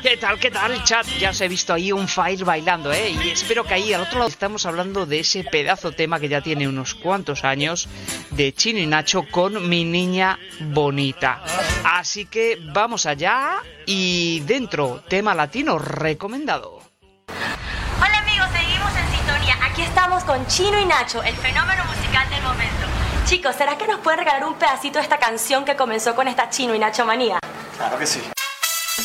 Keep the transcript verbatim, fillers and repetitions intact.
¿Qué tal, qué tal, chat? Ya os he visto ahí un fire bailando, ¿eh? Y espero que ahí al otro lado estamos hablando de ese pedazo tema que ya tiene unos cuantos años, de Chino y Nacho con Mi Niña Bonita. Así que vamos allá y dentro, tema latino recomendado. Hola amigos, seguimos en sintonía. Aquí estamos con Chino y Nacho, el fenómeno musical del momento. Chicos, ¿será que nos pueden regalar un pedacito de esta canción que comenzó con esta Chino y Nacho manía? Claro que sí.